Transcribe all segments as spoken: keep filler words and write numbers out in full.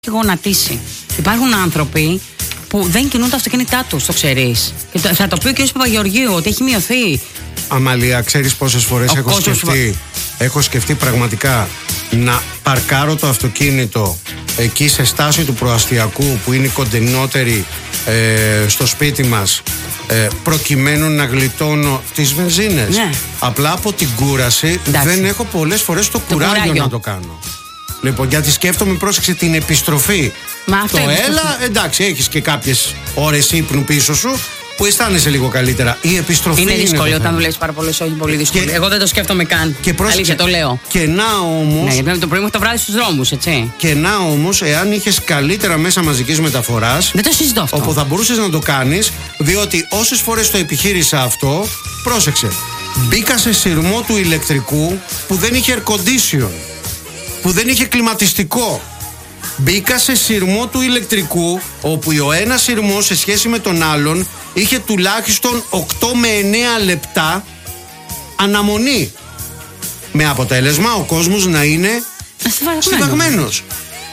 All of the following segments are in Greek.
γονατίσει. Υπάρχουν άνθρωποι που δεν κινούν τα αυτοκίνητά τους, το ξέρεις. Και το, θα το πει ο κ. Παπαγεωργίου ότι έχει μειωθεί. Αμαλία, ξέρεις πόσες φορές έχω σκεφτεί, που... έχω σκεφτεί πραγματικά να παρκάρω το αυτοκίνητο εκεί σε στάση του προαστιακού που είναι η κοντινότερη ε, στο σπίτι μας, ε, προκειμένου να γλιτώνω τις βενζίνες. Ναι. Απλά από την κούραση. Εντάξει. Δεν έχω πολλές φορές το, το κουράγιο, κουράγιο να το κάνω. Λοιπόν, γιατί σκέφτομαι, πρόσεξε, την επιστροφή. Μα το έλα, επιστροφή. Εντάξει, έχεις και κάποιες ώρες ύπνου πίσω σου που αισθάνεσαι λίγο καλύτερα. Η επιστροφή είναι δύσκολη είναι όταν δουλεύεις πάρα πολύ, όχι πολύ δύσκολη. Και... Εγώ δεν το σκέφτομαι καν. Και πρόσεξε, αλήθεια, το λέω. Και να όμως. Ναι, γιατί το πρωί μέχρι το βράδυ στους δρόμους, έτσι. Και να όμως, εάν είχες καλύτερα μέσα μαζικής μεταφοράς. Δεν το συζητώ αυτό. Όπου θα μπορούσες να το κάνεις, διότι όσες φορές το επιχείρησα αυτό, πρόσεξε. Μπήκα σε σειρμό του ηλεκτρικού που δεν είχε air condition, που δεν είχε κλιματιστικό. Μπήκα σε σειρμό του ηλεκτρικού, όπου ο ένας σειρμός σε σχέση με τον άλλον είχε τουλάχιστον οκτώ με εννέα λεπτά αναμονή. Με αποτέλεσμα ο κόσμος να είναι συνταγμένος.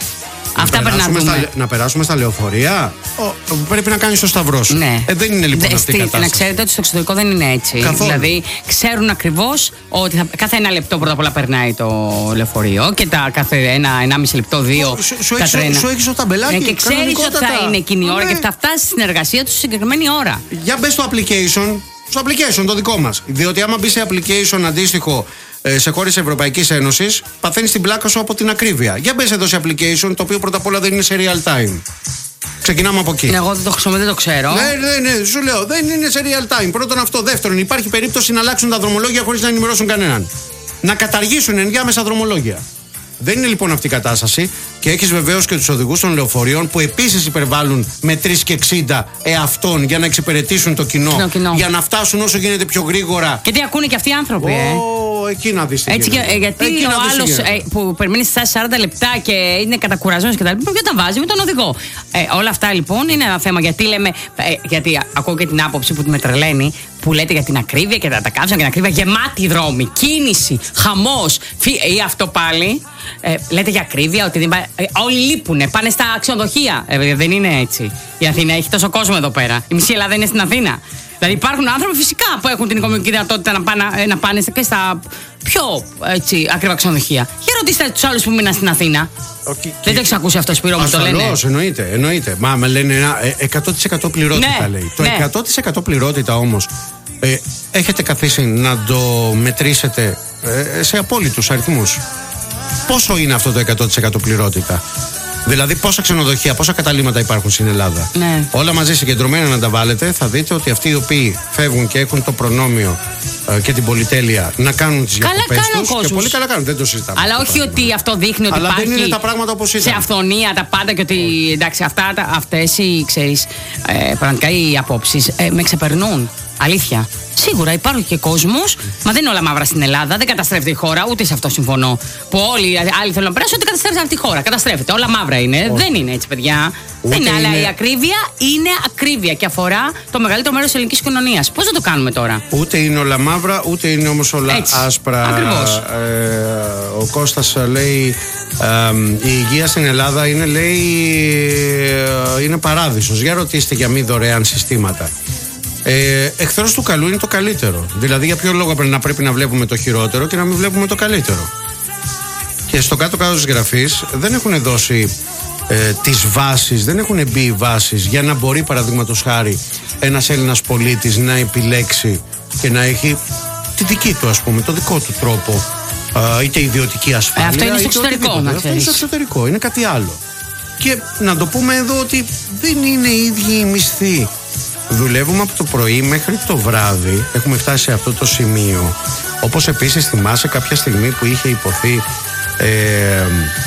Αυτά πρέπει να δούμε. Στα, να περάσουμε στα λεωφορεία. Ο, πρέπει να κάνεις το σταυρό σου. Ναι. Ε, δεν είναι λοιπόν Δε, αυτή η κατάσταση. Να ξέρετε ότι στο εξωτερικό δεν είναι έτσι. Καθόλου. Δηλαδή ξέρουν ακριβώς ότι θα, κάθε ένα λεπτό πρώτα απ' όλα περνάει το λεωφορείο και τα κάθε ένα, ενάμιση λεπτό, δύο. Σου, σου, έχεις, σου, σου έχεις το ταμπελάκι. Ναι, και ξέρεις ότι θα είναι εκείνη η ώρα, ναι, και θα φτάσει στην εργασία του στη συγκεκριμένη ώρα. Για μπες στο application. Στο application το δικό μας. Διότι άμα μπει σε application αντίστοιχο σε χώρες Ευρωπαϊκής Ένωσης, παθαίνεις την πλάκα σου από την ακρίβεια. Για μπες εδώ σε application, το οποίο πρώτα απ' όλα δεν είναι σε real time. Ξεκινάμε από εκεί. Ναι, εγώ δεν το χρησιμοποιώ, δεν το ξέρω. Ναι, ναι, ναι, σου λέω, δεν είναι σε real time. Πρώτον αυτό. Δεύτερον, υπάρχει περίπτωση να αλλάξουν τα δρομολόγια χωρίς να ενημερώσουν κανέναν. Να καταργήσουν ενδιάμεσα δρομολόγια. Δεν είναι λοιπόν αυτή η κατάσταση. Και έχεις βεβαίως και τους οδηγούς των λεωφορείων που επίσης υπερβάλλουν με τρία και εξήντα εαυτόν για να εξυπηρετήσουν το κοινό, το κοινό. Για να φτάσουν όσο γίνεται πιο γρήγορα. Και τι ακούνε και αυτοί οι άνθρωποι, ε. Oh, εκεί να δεις τι έτσι και, γιατί εκεί ο άλλος ε, που περιμένει στα σαράντα λεπτά και είναι κατακουραζμένος και τα λοιπά, ποιο τα βάζει με τον οδηγό. Ε, όλα αυτά λοιπόν είναι ένα θέμα. Γιατί λέμε, ε, γιατί ακούω και την άποψη που με τρελαίνει, που λέτε για την ακρίβεια και τα, τα κάψαν και την ακρίβεια, γεμάτη δρόμοι, κίνηση, χαμός, φι, ή αυτό πάλι. Ε, λέτε για ακρίβεια, ότι δεν, ε, όλοι λείπουνε, πάνε στα ξενοδοχεία. Ε, δεν είναι έτσι. Η Αθήνα έχει τόσο κόσμο εδώ πέρα. Η μισή Ελλάδα είναι στην Αθήνα. Δηλαδή υπάρχουν άνθρωποι φυσικά που έχουν την οικονομική δυνατότητα να πάνε, να πάνε και στα πιο έτσι, ακριβά ξενοδοχεία. Για ρωτήστε τους άλλους που μείναν στην Αθήνα. Okay. Δεν το έχεις ακούσει αυτό, Σπύρο, μου το λένε. Ασφαλώς, εννοείται, εννοείται. Μα με λένε ένα εκατό τοις εκατό πληρότητα, ναι, λέει. Το ναι. εκατό τοις εκατό πληρότητα όμως, ε, έχετε καθίσει να το μετρήσετε ε, σε απόλυτους αριθμούς. Πόσο είναι αυτό το εκατό τοις εκατό πληρότητα? Δηλαδή πόσα ξενοδοχεία, πόσα καταλύματα υπάρχουν στην Ελλάδα. Ναι. Όλα μαζί συγκεντρωμένα να τα βάλετε, θα δείτε ότι αυτοί οι οποίοι φεύγουν και έχουν το προνόμιο ε, και την πολυτέλεια να κάνουν τις διακοπές τους. Και πολύ καλά κάνουν, δεν το συζητάμε. Αλλά όχι πράγμα. Ότι αυτό δείχνει ότι αλλά υπάρχει δεν είναι τα πράγματα όπως ήταν. Σε αυθονία τα πάντα και ότι εντάξει, αυτά, αυτές οι, ξέρεις, ε, πραγματικά οι απόψεις ε, με ξεπερνούν. Αλήθεια. Σίγουρα υπάρχει και κόσμος, μα δεν είναι όλα μαύρα στην Ελλάδα. Δεν καταστρέφεται η χώρα, ούτε σε αυτό συμφωνώ. Που όλοι οι άλλοι θέλουν να περάσουν ότι καταστρέφεται αυτή η χώρα. Καταστρέφεται. Όλα μαύρα είναι. Όχι. Δεν είναι έτσι, παιδιά. Ούτε δεν είναι, είναι, αλλά η ακρίβεια είναι ακρίβεια και αφορά το μεγαλύτερο μέρος της ελληνικής κοινωνίας. Πώς θα το κάνουμε τώρα? Ούτε είναι όλα μαύρα, ούτε είναι όμως όλα έτσι, άσπρα. Ακριβώς. Ε, ο Κώστας λέει: ε, η υγεία στην Ελλάδα είναι, λέει, ε, είναι παράδεισος. Για ρωτήστε για μη δωρεάν συστήματα. Ε, εχθρός του καλού είναι το καλύτερο. Δηλαδή, για ποιο λόγο πρέπει να, πρέπει να βλέπουμε το χειρότερο και να μην βλέπουμε το καλύτερο? Και στο κάτω-κάτω της γραφής δεν έχουν δώσει ε, τις βάσεις, δεν έχουν μπει οι βάσεις για να μπορεί, παραδείγματος χάρη, ένας Έλληνας πολίτης να επιλέξει και να έχει τη δική του, ας πούμε, το δικό του τρόπο, ε, είτε ιδιωτική ασφάλεια. Ε, αυτό είναι στο εξωτερικό, να αυτό είναι στο εξωτερικό, είναι κάτι άλλο. Και να το πούμε εδώ ότι δεν είναι οι ίδιοι οι μισθοί. Δουλεύουμε από το πρωί μέχρι το βράδυ. Έχουμε φτάσει σε αυτό το σημείο. Όπως επίσης θυμάσαι κάποια στιγμή που είχε υποθεί ε,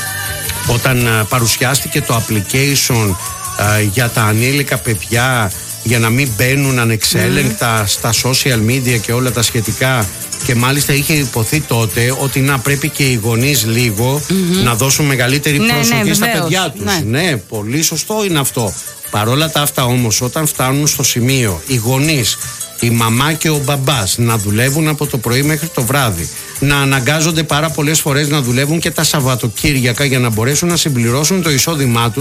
όταν παρουσιάστηκε το application ε, για τα ανήλικα παιδιά, για να μην μπαίνουν ανεξέλεγκτα mm. στα social media και όλα τα σχετικά. Και μάλιστα είχε υποθεί τότε ότι να πρέπει και οι γονείς λίγο mm-hmm. να δώσουν μεγαλύτερη ναι, προσοχή ναι, στα παιδιά τους. Ναι. ναι, πολύ σωστό είναι αυτό. Παρόλα τα αυτά όμως, όταν φτάνουν στο σημείο οι γονείς η μαμά και ο μπαμπάς να δουλεύουν από το πρωί μέχρι το βράδυ, να αναγκάζονται πάρα πολλές φορές να δουλεύουν και τα Σαββατοκύριακα για να μπορέσουν να συμπληρώσουν το εισόδημά τους.